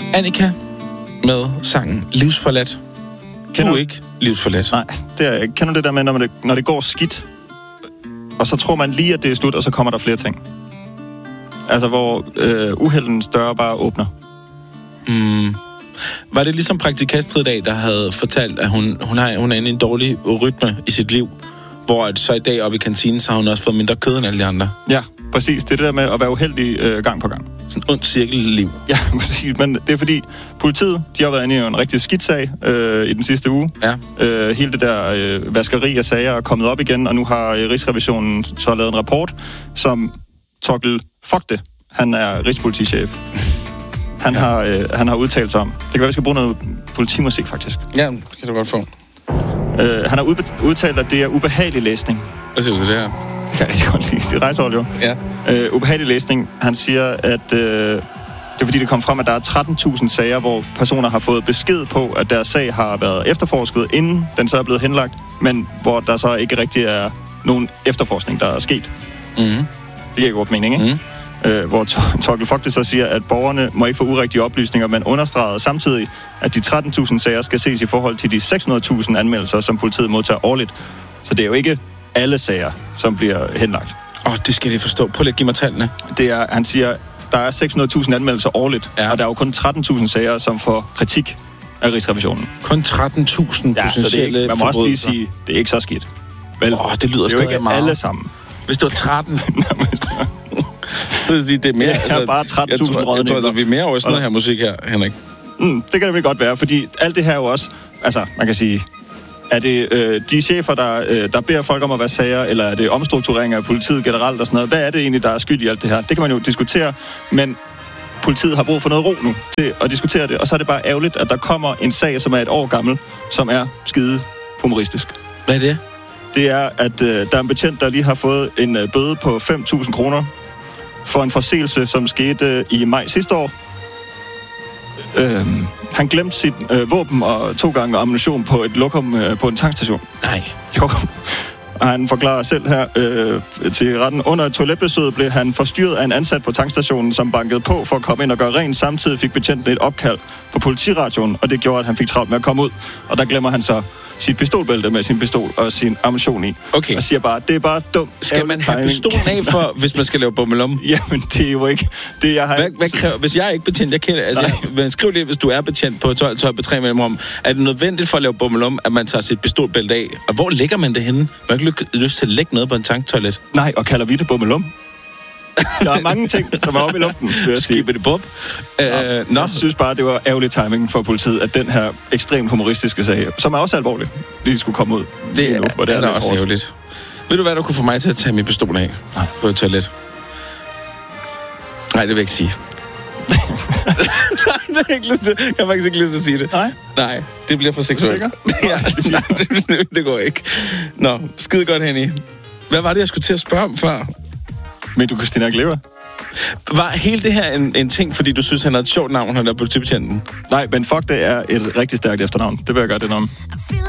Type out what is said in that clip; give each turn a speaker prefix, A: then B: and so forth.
A: Annika med sangen Livsforladt. Du er ikke livsforladt.
B: Nej, det er jeg. Kender du det der med, når det går skidt, og så tror man lige, at det er slut, og så kommer der flere ting? Altså, hvor uheldens døre bare åbner.
A: Var det ligesom praktikastrid i dag, der havde fortalt, at hun er inde i en dårlig rytme i sit liv, hvor at så i dag oppe i kantinen, så har hun også fået mindre kød end alle de andre?
B: Ja, præcis. Det er det der med at være uheldig gang på gang.
A: Sådan en ond cirkelliv.
B: Ja, præcis. Men det er fordi, politiet, de har været inde i en rigtig skidt sag i den sidste uge.
A: Ja.
B: Hele det der vaskeri af sager er kommet op igen, og nu har Rigsrevisionen så lavet en rapport, som Torkel Fogte, han er rigspolitichef. Han har udtalt sig om. Det kan være, vi skal bruge noget politimusik, faktisk.
A: Ja, det kan du godt få.
B: Han har udtalt, at det er ubehagelig læsning.
A: Hvad siger du det her?
B: Det kan jeg rigtig godt lide. Det er rejsehold, jo.
A: Ja.
B: Ubehagelig læsning. Han siger, at det er fordi, det kom frem, at der er 13.000 sager, hvor personer har fået besked på, at deres sag har været efterforsket, inden den så er blevet henlagt, men hvor der så ikke rigtig er nogen efterforskning, der er sket.
A: Mm-hmm.
B: Det giver godt mening, ikke? Hvor Torkel Fogte så siger, at borgerne må ikke få urigtige oplysninger, men understregede samtidig, at de 13.000 sager skal ses i forhold til de 600.000 anmeldelser, som politiet modtager årligt. Så det er jo ikke alle sager, som bliver henlagt.
A: Det skal jeg forstå. Prøv lige at give mig tallene.
B: Han siger, der er 600.000 anmeldelser årligt, og der er jo kun 13.000 sager, som får kritik af Rigsrevisionen.
A: Kun 13.000 potentielle
B: man må også lige sige, det er ikke så skidt. Vel,
A: det lyder
B: det er jo ikke
A: meget.
B: Alle sammen.
A: Hvis det var 13... så vil sige, det er mere...
B: Ja, bare 13.000
A: jeg tror altså, vi er mere over sådan noget her musik her, Henrik.
B: Det kan det vel godt være, fordi alt det her er jo også... Altså, man kan sige... Er det de chefer, der beder folk om at være sager, eller er det omstrukturering af politiet generelt og sådan noget? Hvad er det egentlig, der er skyld i alt det her? Det kan man jo diskutere, men politiet har brug for noget ro nu til at diskutere det, og så er det bare ærgerligt, at der kommer en sag, som er et år gammel, som er skide humoristisk.
A: Hvad er det?
B: Det er, at der er en betjent, der lige har fået en bøde på 5.000 kroner for en forseelse, som skete i maj sidste år. Han glemte sit våben og 2 gange ammunition på et lokum på en tankstation.
A: Nej.
B: Jo. Og han forklarer selv her til retten. Under et toiletbesøg blev han forstyrret af en ansat på tankstationen, som bankede på for at komme ind og gøre rent. Samtidig fik betjenten et opkald på politiradioen, og det gjorde, at han fik travlt med at komme ud. Og der glemmer han så sit pistolbælte med sin pistol og sin ammunition i.
A: Okay.
B: Og siger bare, det er bare dumt.
A: Skal man have pistolen af for, hvis man skal lave bummelum?
B: Jamen, det er jo ikke det, jeg har...
A: Hvad kræver, hvis jeg er ikke betjent, jeg kender... Altså, skriv lige, hvis du er betjent på 12 på 3 mellemrum. Er det nødvendigt for at lave bummelum, at man tager sit pistolbælte af? Og hvor lægger man det henne? Man har ikke lyst til at lægge noget på en tanktoilet.
B: Nej, og kalder vi det bummelum? Der er mange ting, som er oppe i luften, vil jeg sige.
A: Skibbe det bub.
B: Jeg synes bare, det var ærgerlig timing for politiet, at den her ekstremt humoristiske sag, som er også alvorlig, lige skulle komme ud.
A: Det er da også ærgerligt. Ved du hvad, der kunne få mig til at tage min pistol af på et toilet? Nej, det vil jeg ikke sige. Nej, jeg har faktisk ikke lyst til at sige det. Nej, det bliver for seksuelt. Det går ikke. Nå, skide godt, Henny. Hvad var det, jeg skulle til at spørge om før?
B: Men du, Christina Aguilera?
A: Var hele det her en ting, fordi du synes, han havde et sjovt navn, han der politibetjenten?
B: Nej, men fuck, det er et rigtig stærkt efternavn. Det vil jeg gøre det om.